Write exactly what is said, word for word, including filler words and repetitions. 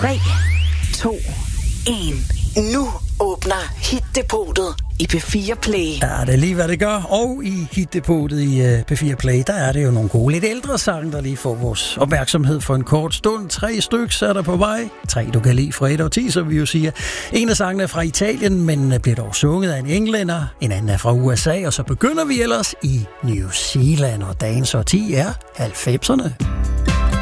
tre, to, en. Nu åbner Hit-depotet i P fire Play. Ja, det er lige, hvad det gør. Og i Hit-depotet i P fire Play, der er det jo nogle gode, lidt ældre sange, der lige får vores opmærksomhed for en kort stund. Tre stykker er der på vej. Tre, du kan lide fra et og ti, så vi jo siger. En af sangene er fra Italien, men bliver dog sunget af en englænder. En anden er fra U S A, og så begynder vi ellers i New Zealand, og dagens årti er halvfemserne.